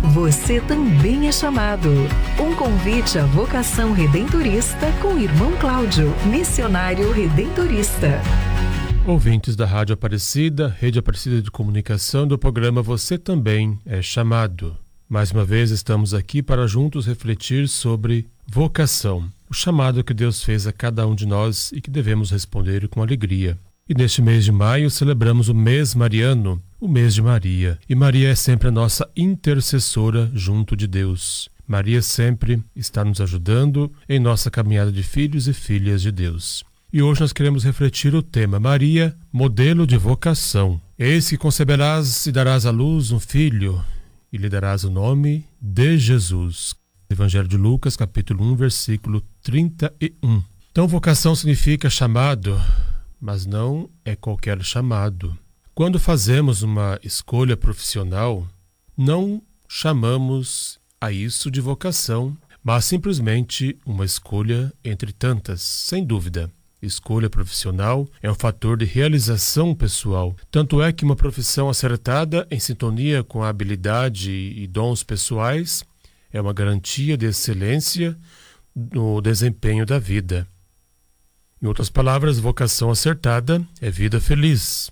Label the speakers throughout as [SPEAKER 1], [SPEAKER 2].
[SPEAKER 1] Você também é chamado. Um convite à vocação redentorista com o irmão Cláudio, missionário redentorista.
[SPEAKER 2] Ouvintes da Rádio Aparecida, Rede Aparecida de Comunicação, do programa Você Também é Chamado. Mais uma vez estamos aqui para juntos refletir sobre vocação, o chamado que Deus fez a cada um de nós e que devemos responder com alegria. E neste mês de maio celebramos o mês mariano, o mês de Maria. E Maria é sempre a nossa intercessora junto de Deus. Maria sempre está nos ajudando em nossa caminhada de filhos e filhas de Deus. E hoje nós queremos refletir o tema Maria, modelo de vocação. Eis que conceberás e darás à luz um filho, e lhe darás o nome de Jesus. Evangelho de Lucas, capítulo 1, versículo 31. Então, vocação significa chamado, mas não é qualquer chamado. Quando fazemos uma escolha profissional, não chamamos a isso de vocação, mas simplesmente uma escolha entre tantas, sem dúvida. Escolha profissional é um fator de realização pessoal. Tanto é que uma profissão acertada, em sintonia com a habilidade e dons pessoais, é uma garantia de excelência no desempenho da vida. Em outras palavras, vocação acertada é vida feliz.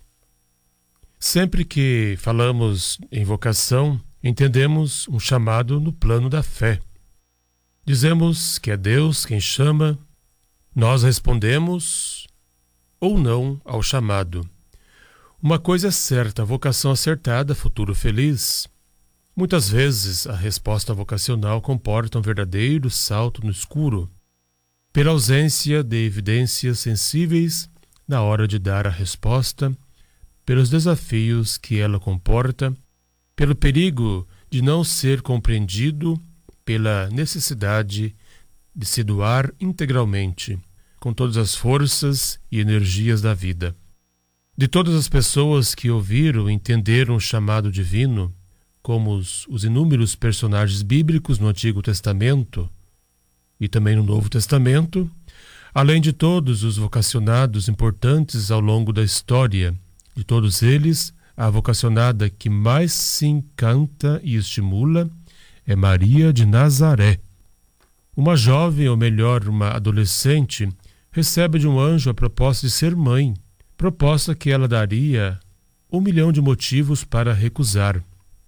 [SPEAKER 2] Sempre que falamos em vocação, entendemos um chamado no plano da fé. Dizemos que é Deus quem chama. Nós respondemos ou não ao chamado. Uma coisa é certa, vocação acertada, futuro feliz. Muitas vezes a resposta vocacional comporta um verdadeiro salto no escuro, pela ausência de evidências sensíveis na hora de dar a resposta, pelos desafios que ela comporta, pelo perigo de não ser compreendido, pela necessidade de se doar integralmente, com todas as forças e energias da vida. De todas as pessoas que ouviram e entenderam o chamado divino, como os inúmeros personagens bíblicos no Antigo Testamento e também no Novo Testamento, além de todos os vocacionados importantes ao longo da história, de todos eles, a vocacionada que mais se encanta e estimula é Maria de Nazaré. Uma jovem, ou melhor, uma adolescente, recebe de um anjo a proposta de ser mãe, proposta que ela daria 1 milhão de motivos para recusar.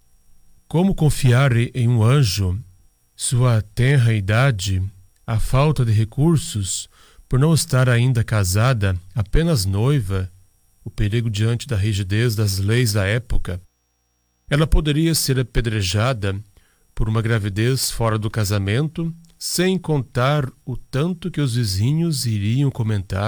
[SPEAKER 2] Como confiar em um anjo, sua tenra idade, a falta de recursos, por não estar ainda casada, apenas noiva, o perigo diante da rigidez das leis da época? Ela poderia ser apedrejada por uma gravidez fora do casamento, sem contar o tanto que os vizinhos iriam comentar